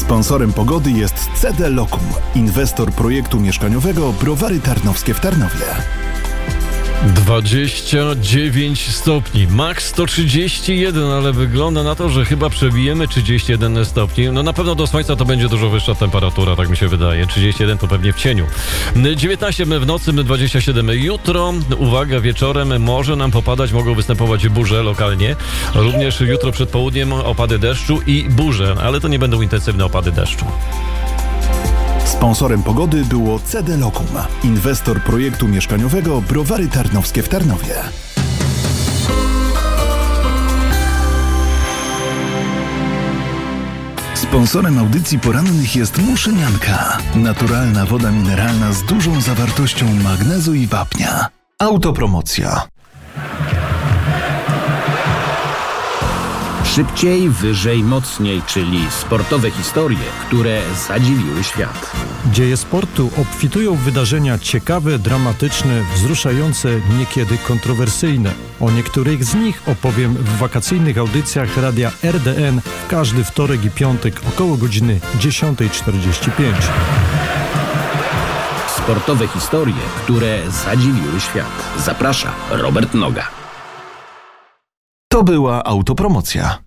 Sponsorem pogody jest CD Lokum, inwestor projektu mieszkaniowego Browary Tarnowskie w Tarnowie. 29 stopni, max 131, ale wygląda na to, że chyba przebijemy 31 stopni. No na pewno do słońca to będzie dużo wyższa temperatura, tak mi się wydaje. 31 to pewnie w cieniu. 19 w nocy, 27 jutro. Uwaga, wieczorem może nam popadać, mogą występować burze lokalnie. Również jutro przed południem opady deszczu i burze, ale to nie będą intensywne opady deszczu. Sponsorem pogody było CD Lokum, inwestor projektu mieszkaniowego Browary Tarnowskie w Tarnowie. Sponsorem audycji porannych jest Muszynianka, naturalna woda mineralna z dużą zawartością magnezu i wapnia. Autopromocja. Szybciej, wyżej, mocniej, czyli sportowe historie, które zadziwiły świat. Dzieje sportu obfitują w wydarzenia ciekawe, dramatyczne, wzruszające, niekiedy kontrowersyjne. O niektórych z nich opowiem w wakacyjnych audycjach radia RDN w każdy wtorek i piątek około godziny 10:45. Sportowe historie, które zadziwiły świat. Zaprasza Robert Noga. To była autopromocja.